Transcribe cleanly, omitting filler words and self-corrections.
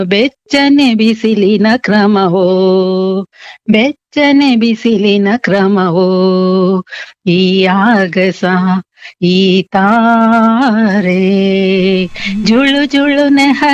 ಬೆಚ್ಚನೆ ಬಿಸಿಲಿನ ಕ್ರಮವೋ, ಬೆಚ್ಚನೆ ಬಿಸಿಲಿನ ಕ್ರಮವೋ, ಈ ಆಗಸ ಈ ತಾರೆ ಜುಳು ಜುಳು ನೆಹ